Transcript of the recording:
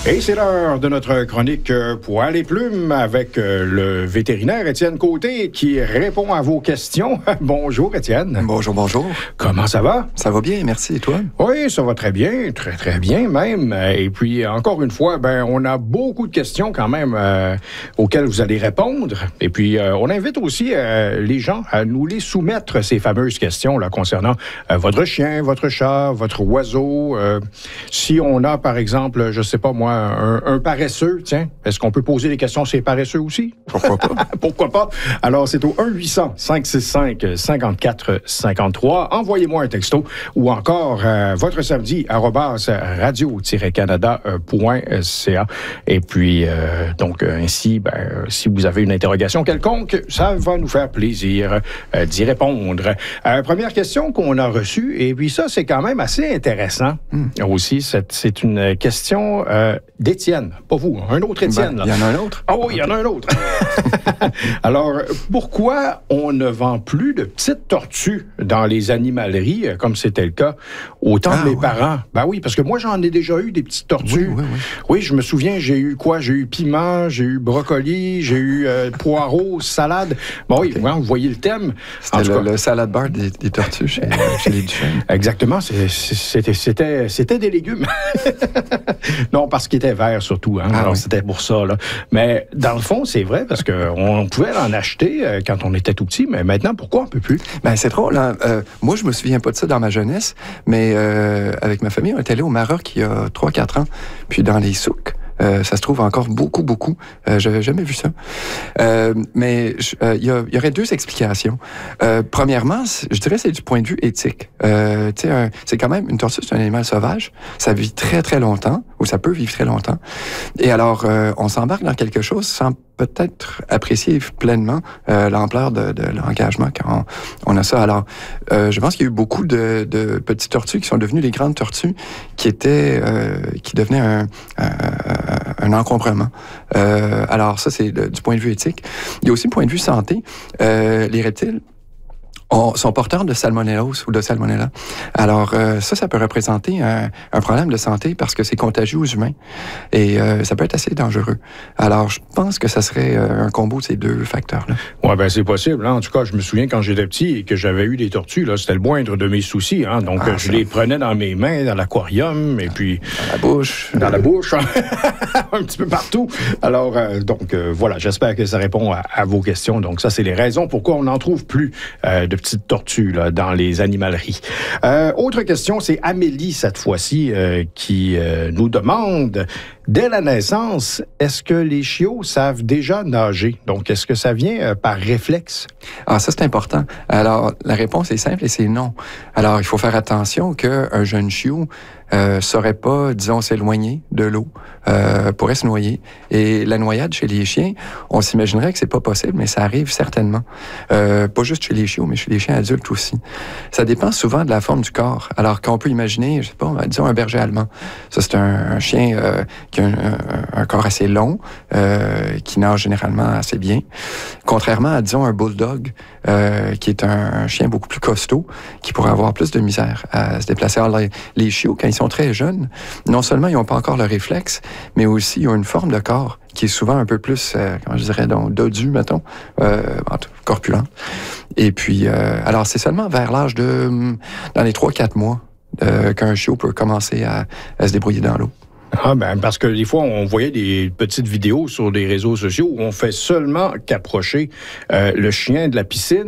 Et c'est l'heure de notre chronique Poil et Plumes avec le vétérinaire Étienne Côté qui répond à vos questions. Bonjour Étienne. Bonjour, bonjour. Comment ça va? Ça va bien, merci. Et toi? Oui, ça va très bien, très très bien même. Et puis encore une fois, on a beaucoup de questions quand même auxquelles vous allez répondre. Et puis on invite aussi les gens à nous les soumettre, ces fameuses questions là concernant votre chien, votre chat, votre oiseau. Si on a par exemple, je sais pas moi, un paresseux, tiens, est-ce qu'on peut poser des questions sur les paresseux aussi? Pourquoi pas? Pourquoi pas? Alors, c'est au 1-800-565-5453. Envoyez-moi un texto ou encore votre samedi @radio-canada.ca. Et puis, ainsi, si vous avez une interrogation quelconque, ça va nous faire plaisir d'y répondre. Première question qu'on a reçue, et puis ça, c'est quand même assez intéressant aussi. C'est une question d'Étienne, pas vous, un autre Étienne. Il y en a un autre? Ah oui, il y en a un autre. Alors, pourquoi on ne vend plus de petites tortues dans les animaleries, comme c'était le cas au temps de mes parents? Ben oui, parce que moi, j'en ai déjà eu des petites tortues. Oui. Oui, je me souviens, j'ai eu quoi? J'ai eu piment, j'ai eu brocoli, j'ai eu poireaux, salade. Bon oui, vous voyez le thème. C'était le salad bar des tortues chez les Duchesnes. Exactement, c'était des légumes. Non, parce qu'ils étaient verts surtout. Alors, c'était pour ça. Là. Mais dans le fond, c'est vrai, parce qu'on pouvait en acheter quand on était tout petit, mais maintenant, pourquoi on ne peut plus? C'est drôle. Hein? Moi, je me souviens pas de ça dans ma jeunesse, mais avec ma famille, on est allé au Maroc il y a 3-4 ans, puis dans les souks. Ça se trouve encore beaucoup. J'avais jamais vu ça. Mais il y aurait deux explications. Premièrement, je dirais c'est du point de vue éthique. C'est quand même, une tortue, c'est un animal sauvage. Ça vit très, très longtemps, ou ça peut vivre très longtemps. Et alors, on s'embarque dans quelque chose sans peut-être apprécier pleinement l'ampleur de l'engagement quand on a ça. Alors, je pense qu'il y a eu beaucoup de petites tortues qui sont devenues des grandes tortues qui devenaient un encombrement. Alors ça, c'est du point de vue éthique. Il y a aussi le point de vue santé. Les reptiles sont porteurs de salmonellose ou de salmonella. Alors, ça peut représenter un problème de santé parce que c'est contagieux aux humains et ça peut être assez dangereux. Alors, je pense que ça serait un combo de ces deux facteurs-là. Oui, c'est possible. Hein. En tout cas, je me souviens quand j'étais petit et que j'avais eu des tortues, là, c'était le moindre de mes soucis. Hein. Donc, je les prenais dans mes mains, dans l'aquarium et puis... Dans la bouche. Dans la bouche, un petit peu partout. Alors, voilà, j'espère que ça répond à vos questions. Donc, ça, c'est les raisons pourquoi on n'en trouve plus de petites tortues là, dans les animaleries. Autre question, c'est Amélie, cette fois-ci, qui nous demande, dès la naissance, est-ce que les chiots savent déjà nager? Donc, est-ce que ça vient par réflexe? Ah, ça, c'est important. Alors, la réponse est simple et c'est non. Alors, il faut faire attention qu'un jeune chiot saurait pas, disons, s'éloigner de l'eau, pourrait se noyer. Et la noyade chez les chiens, on s'imaginerait que c'est pas possible, mais ça arrive certainement. Pas juste chez les chiots, mais chez les chiens adultes aussi. Ça dépend souvent de la forme du corps. Alors qu'on peut imaginer, je sais pas, disons un berger allemand. Ça, c'est un chien qui a un corps assez long, qui nage généralement assez bien. Contrairement à, disons, un bulldog, qui est un chien beaucoup plus costaud, qui pourrait avoir plus de misère à se déplacer. Alors, les chiots, quand ils sont très jeunes, non seulement ils n'ont pas encore le réflexe, mais aussi ils ont une forme de corps qui est souvent un peu plus, comment je dirais, dodu, mettons, corpulent. Et puis, alors c'est seulement vers l'âge de, dans les 3-4 mois, qu'un chiot peut commencer à se débrouiller dans l'eau. Parce que des fois, on voyait des petites vidéos sur des réseaux sociaux où on fait seulement qu'approcher le chien de la piscine